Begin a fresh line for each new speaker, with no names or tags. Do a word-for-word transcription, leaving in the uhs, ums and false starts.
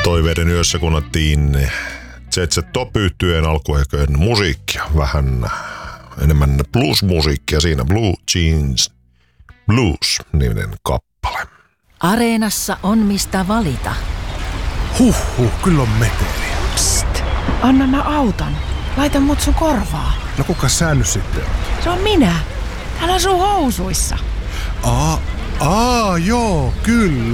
Toiveiden yössä kuunneltiin Z Z Top-yhtyeen alkuaikojen musiikkia. Vähän enemmän blues-musiikkia siinä. Blue Jeans Blues-niminen kappale.
Areenassa on mistä valita.
Huhhuh, kyllä on meteliä.
Psst, anna mä autan. Laita mut sun korvaa.
No kuka sä nyt sitten on?
Se on minä. Täällä on sun housuissa.
Aa, aa joo, kyllä.